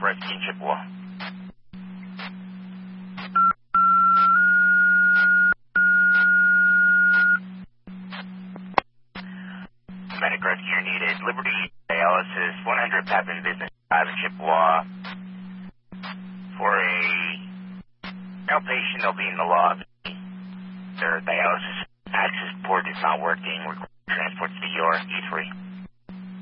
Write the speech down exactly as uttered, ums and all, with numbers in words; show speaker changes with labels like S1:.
S1: rescue in Chippewa. Medic rescue needed. Liberty dialysis, one hundred Papin Business Drive in Chippewa. For a outpatient, they'll be in the lobby. Their dialysis access port is not working. We're transported to the E R, E three.